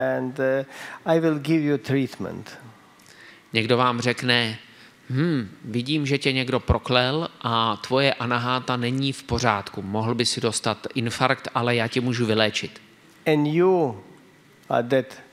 and I will give you treatment. Někdo vám řekne, vidím, že tě někdo proklel a tvoje anaháta není v pořádku. Mohl by si dostat infarkt, ale já tě můžu vyléčit. And you are that